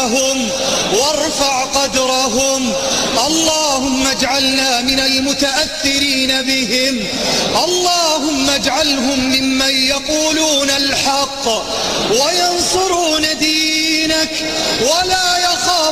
لهم وارفع قدرهم. اللهم اجعلنا من المتأثرين بهم، اللهم اجعلهم ممن يقولون الحق وينصرون دينك ولا